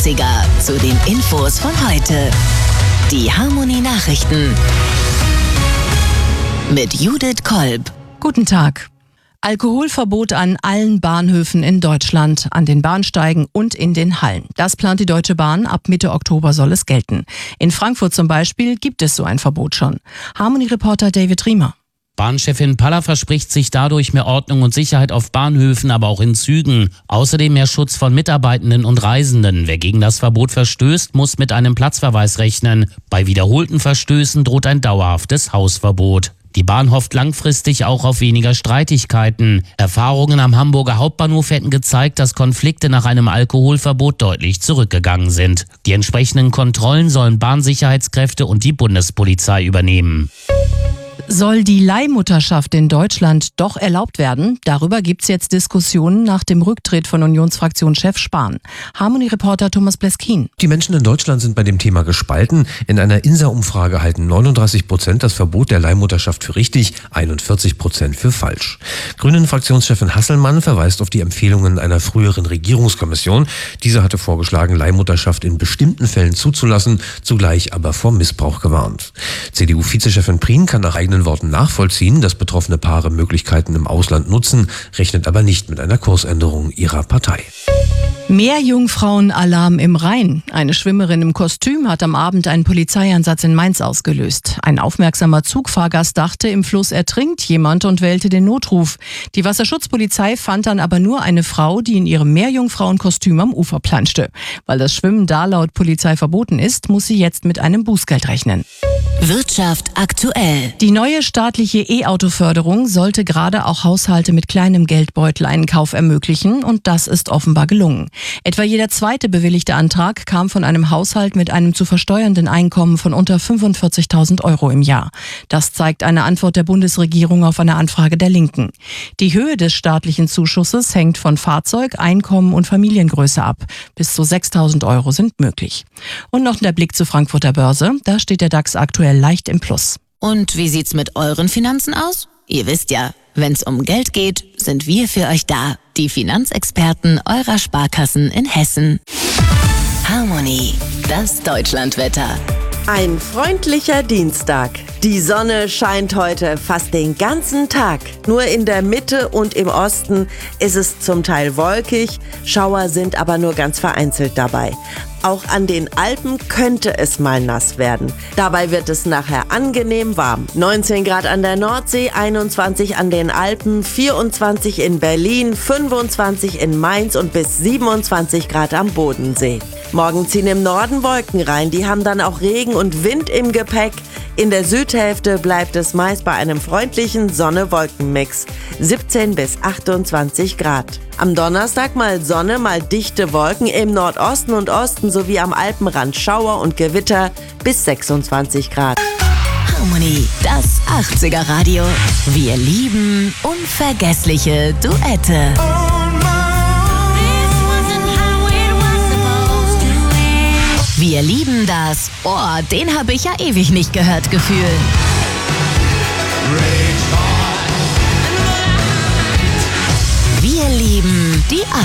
80er zu den Infos von heute. Die Harmony Nachrichten mit Judith Kolb. Guten Tag. Alkoholverbot an allen Bahnhöfen in Deutschland, an den Bahnsteigen und in den Hallen. Das plant die Deutsche Bahn, ab Mitte Oktober soll es gelten. In Frankfurt zum Beispiel gibt es so ein Verbot schon. Harmony-Reporter David Riemer. Bahnchefin Paller verspricht sich dadurch mehr Ordnung und Sicherheit auf Bahnhöfen, aber auch in Zügen. Außerdem mehr Schutz von Mitarbeitenden und Reisenden. Wer gegen das Verbot verstößt, muss mit einem Platzverweis rechnen. Bei wiederholten Verstößen droht ein dauerhaftes Hausverbot. Die Bahn hofft langfristig auch auf weniger Streitigkeiten. Erfahrungen am Hamburger Hauptbahnhof hätten gezeigt, dass Konflikte nach einem Alkoholverbot deutlich zurückgegangen sind. Die entsprechenden Kontrollen sollen Bahnsicherheitskräfte und die Bundespolizei übernehmen. Soll die Leihmutterschaft in Deutschland doch erlaubt werden? Darüber gibt's jetzt Diskussionen nach dem Rücktritt von Unionsfraktionschef Spahn. Harmony-Reporter Thomas Bleskin. Die Menschen in Deutschland sind bei dem Thema gespalten. In einer INSA-Umfrage halten 39% das Verbot der Leihmutterschaft für richtig, 41% für falsch. Grünen-Fraktionschefin Hasselmann verweist auf die Empfehlungen einer früheren Regierungskommission. Diese hatte vorgeschlagen, Leihmutterschaft in bestimmten Fällen zuzulassen, zugleich aber vor Missbrauch gewarnt. CDU-Vizechefin Prien kann nach eigenen Worten nachvollziehen, dass betroffene Paare Möglichkeiten im Ausland nutzen, rechnet aber nicht mit einer Kursänderung ihrer Partei. Meerjungfrauen-Alarm im Rhein. Eine Schwimmerin im Kostüm hat am Abend einen Polizeieinsatz in Mainz ausgelöst. Ein aufmerksamer Zugfahrgast dachte, im Fluss ertrinkt jemand und wählte den Notruf. Die Wasserschutzpolizei fand dann aber nur eine Frau, die in ihrem Meerjungfrauenkostüm am Ufer planschte. Weil das Schwimmen da laut Polizei verboten ist, muss sie jetzt mit einem Bußgeld rechnen. Wirtschaft aktuell. Die neue staatliche E-Auto-Förderung sollte gerade auch Haushalte mit kleinem Geldbeutel einen Kauf ermöglichen, und das ist offenbar gelungen. Etwa jeder zweite bewilligte Antrag kam von einem Haushalt mit einem zu versteuernden Einkommen von unter 45.000 Euro im Jahr. Das zeigt eine Antwort der Bundesregierung auf eine Anfrage der Linken. Die Höhe des staatlichen Zuschusses hängt von Fahrzeug, Einkommen und Familiengröße ab. Bis zu 6.000 Euro sind möglich. Und noch der Blick zur Frankfurter Börse. Da steht der DAX aktuell leicht im Plus. Und wie sieht's mit euren Finanzen aus? Ihr wisst ja, wenn's um Geld geht, sind wir für euch da. Die Finanzexperten eurer Sparkassen in Hessen. Harmony, das Deutschlandwetter. Ein freundlicher Dienstag. Die Sonne scheint heute fast den ganzen Tag. Nur in der Mitte und im Osten ist es zum Teil wolkig. Schauer sind aber nur ganz vereinzelt dabei. Auch an den Alpen könnte es mal nass werden. Dabei wird es nachher angenehm warm. 19 Grad an der Nordsee, 21 an den Alpen, 24 in Berlin, 25 in Mainz und bis 27 Grad am Bodensee. Morgen ziehen im Norden Wolken rein. Die haben dann auch Regen und Wind im Gepäck. In der Südhälfte bleibt es meist bei einem freundlichen Sonne-Wolken-Mix. 17 bis 28 Grad. Am Donnerstag mal Sonne, mal dichte Wolken, im Nordosten und Osten sowie am Alpenrand Schauer und Gewitter bis 26 Grad. Harmony, das 80er Radio. Wir lieben unvergessliche Duette. Wir lieben das. Oh, den habe ich ja ewig nicht gehört, Gefühl. Wir lieben die